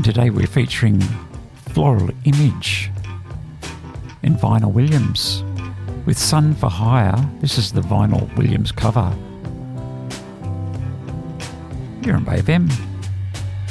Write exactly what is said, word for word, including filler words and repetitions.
And today we're featuring Floral Image and Vinyl Williams with Sun for Hire. This is the Vinyl Williams cover. You're on Bay F M.